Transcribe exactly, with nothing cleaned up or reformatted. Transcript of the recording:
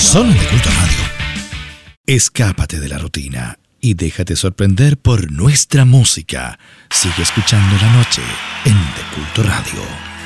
Solo en De Culto Radio. Escápate de la rutina y déjate sorprender por nuestra música. Sigue escuchando la noche en De Culto Radio.